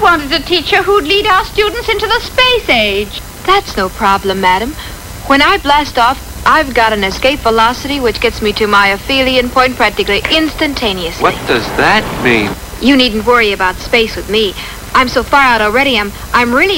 wanted a teacher who'd lead our students into the space age. That's no problem, madam. When I blast off, I've got an escape velocity which gets me to my aphelion point practically instantaneously. What does that mean? You needn't worry about space with me. I'm so far out already, I'm really